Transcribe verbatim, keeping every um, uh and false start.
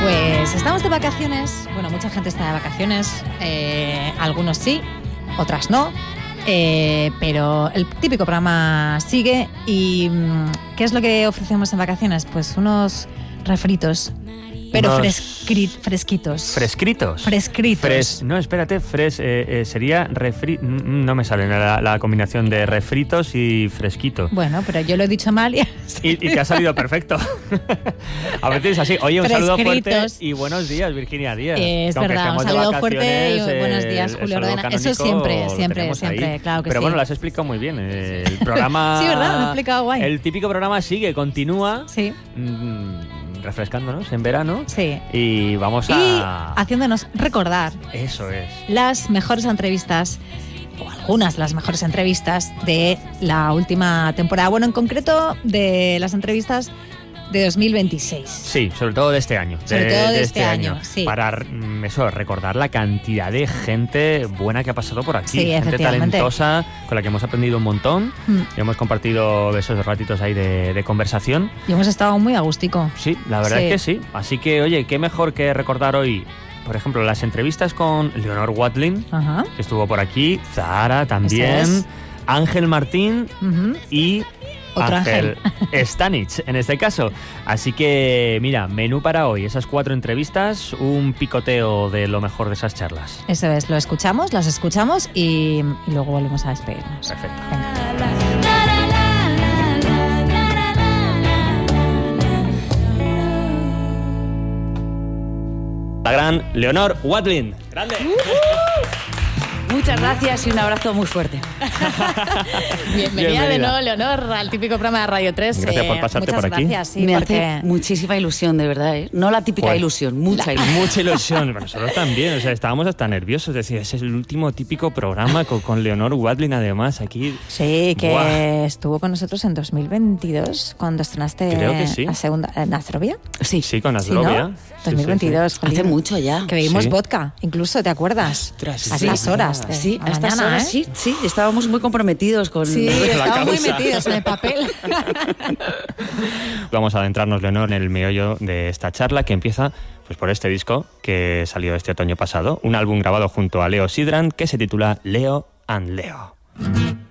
Pues estamos de vacaciones. Bueno, mucha gente está de vacaciones. Eh, algunos sí, otras no. Eh, pero el típico programa sigue. ¿Y qué es lo que ofrecemos en vacaciones? Pues unos refritos. Pero Unos... frescri- fresquitos. ¿Frescritos? Frescritos. Fres... No, espérate, fres... Eh, eh, sería refri... No me sale la, la combinación de refritos y fresquito. Bueno, pero yo lo he dicho mal y... Y, y que ha salido perfecto. A veces es así. Oye, un saludo fuerte y buenos días, Virginia Díaz. Eh, es Aunque verdad, un saludo fuerte y buenos días, Julio Ordena. Eso siempre, siempre, siempre, ahí. Claro que Pero sí. bueno, lo has explicado muy bien. Eh, el programa... Sí, ¿verdad? Lo he explicado guay. El típico programa sigue, continúa. Sí. Mmm, refrescándonos en verano. Sí. Y vamos a... Y haciéndonos recordar... Eso es. Las mejores entrevistas, o algunas de las mejores entrevistas de la última temporada. Bueno, en concreto de las entrevistas de dos mil veintiséis. Sí, sobre todo de este año. Sobre de, todo de, de este, este año, año. sí. Para eso, recordar la cantidad de gente buena que ha pasado por aquí. Sí, gente efectivamente. talentosa, con la que hemos aprendido un montón. Mm. Y hemos compartido esos ratitos ahí de, de conversación. Y hemos estado muy agustico. Sí, la verdad sí. es que sí. Así que, oye, qué mejor que recordar hoy, por ejemplo, las entrevistas con Leonor Watling, Ajá. que estuvo por aquí, Zahara también, es. Ángel Martín uh-huh. y... Otro Ángel Stanich, en este caso. Así que, mira, menú para hoy, esas cuatro entrevistas, un picoteo de lo mejor de esas charlas. Eso es, lo escuchamos, las escuchamos y, y luego volvemos a despedirnos. Perfecto. Venga. La gran Leonor Watling. ¡Grande! Uh-huh. Muchas gracias y un abrazo muy fuerte. Bienvenida, Bienvenida de nuevo, Leonor, al típico programa de Radio tres. Gracias por pasarte eh, por aquí. Gracias, sí, Me porque... hace muchísima ilusión, de verdad, ¿eh? No la típica pues, ilusión, mucha la... ilusión. Mucha ilusión. Bueno, nosotros también, o sea, estábamos hasta nerviosos. Decía, ese es el último típico programa con, con Leonor Watling, además, aquí. Sí, que ¡buah! Estuvo con nosotros en dos mil veintidós, cuando estrenaste Creo que sí. la segunda... ¿En Astrovia? Sí, sí, con Astrovia. ¿Sí, ¿no? dos mil veintidós, sí, sí, sí. Hace mucho ya. Que bebimos sí. vodka, incluso, ¿te acuerdas? Ostras, a sí. estas horas. De, sí, a estas mañana, horas, ¿eh? sí, sí. Estábamos muy comprometidos con... Sí, estábamos muy metidos en el papel. Vamos a adentrarnos, Leonor, en el meollo de esta charla que empieza pues por este disco que salió este otoño pasado. Un álbum grabado junto a Leo Sidran que se titula Leo and Leo.